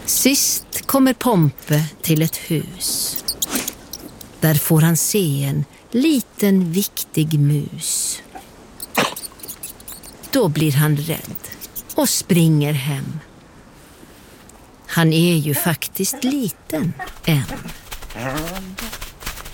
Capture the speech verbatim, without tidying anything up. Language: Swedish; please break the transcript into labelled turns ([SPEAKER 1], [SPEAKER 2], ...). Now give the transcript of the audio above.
[SPEAKER 1] Sist kommer Pompe till ett hus. Där får han se en liten viktig mus. Då blir han rädd och springer hem. Han är ju faktiskt liten än.